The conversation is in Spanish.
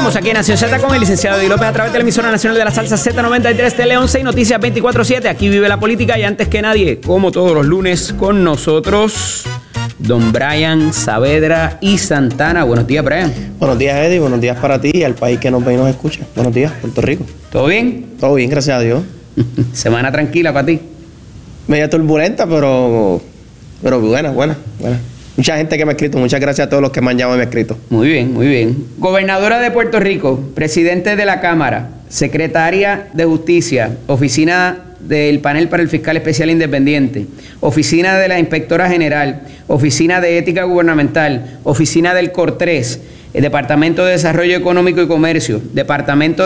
Continuamos aquí en Nación Z con el licenciado Eddie López a través de la emisora nacional de la salsa Z93 Tele 11 y Noticias 24/7. Aquí vive la política y antes que nadie, como todos los lunes, con nosotros, don Brian Saavedra y Santana. Buenos días, Brian. Buenos días, Eddie. Buenos días para ti y al país que nos ve y nos escucha. Buenos días, Puerto Rico. ¿Todo bien? Todo bien, gracias a Dios. Semana tranquila para ti. Media turbulenta, pero buena. Mucha gente que me ha escrito. Muchas gracias a todos los que me han llamado y me han escrito. Muy bien, muy bien. Gobernadora de Puerto Rico, presidente de la Cámara, secretaria de Justicia, oficina del panel para el fiscal especial independiente, oficina de la inspectora general, oficina de ética gubernamental, oficina del COR3, el Departamento de Desarrollo Económico y Comercio, Departamento